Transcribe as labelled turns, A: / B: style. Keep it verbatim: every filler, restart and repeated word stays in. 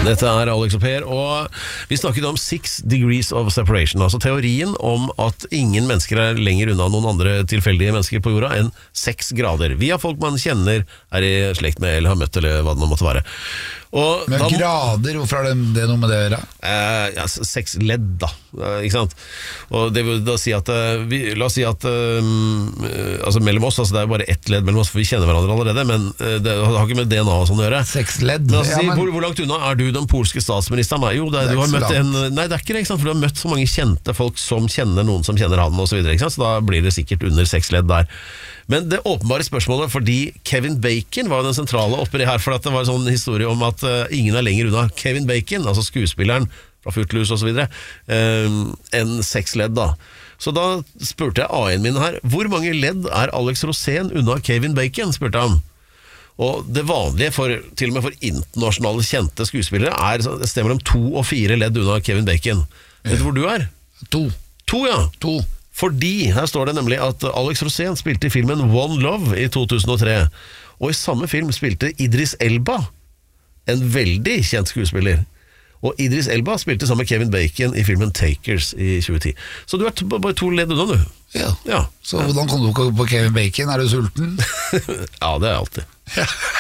A: Dette er Alex og Per, og vi snakket om six degrees of separation, altså teorien om at ingen mennesker er lenger unna noen andre tilfeldige mennesker på jorda enn seks grader. Vi har folk man kjenner, er i slekt med eller har møtt, eller hva det nå måtte være. Og
B: Men
A: da,
B: grader, hvorfor har det, det noe med det å gjøre?
A: eh, ja, seks ledd da, eh, ikke sant? Og det vil da si at eh, vi, la oss si at eh, altså mellom oss, altså det er jo bare ett ledd mellom oss, for vi kjenner hverandre allerede, men eh, det har ikke med D N A og sånn å gjøre.
B: Seks ledd?
A: Men altså,
B: Ja,
A: si,
B: men-
A: hvor, hvor langt unna er du den polske statsministeren? Da? Jo, det,
B: Det er
A: du har
B: ikke så
A: møtt en, nei, det er ikke det, ikke sant? For du har møtt så mange kjente folk som kjenner noen som kjenner han og så videre, ikke sant? Så da blir det sikkert under seks ledd der. Men det åpenbare spørsmålet, fordi Kevin Bacon var jo den sentrale oppi det her, for at det var en sånn historie om at uh, ingen er lenger unna Kevin Bacon, altså skuespilleren fra Footloose og så videre, uh, enn seks ledd da. Så da spurte jeg A I-en min her, hvor mange ledd er Alex Rosén unna Kevin Bacon, spurte han. Og det vanlige, for, til og med for internasjonale kjente skuespillere, er et sted mellom to og fire ledd unna Kevin Bacon. Vet du hvor du er?
B: To.
A: To, ja.
B: To.
A: Fordi, her står det nemlig at Alex Rosén spilte i filmen One Love i to tusen og tre, og i samme film spilte Idris Elba, en veldig kjent skuespiller. Og Idris Elba spilte sammen med Kevin Bacon i filmen Takers i tjue ti. Så du er t- bare to ledd unna, du.
B: Ja.
A: Ja.
B: Så hvordan kom du på Kevin Bacon? Er du sulten?
A: Ja, det er jeg alltid.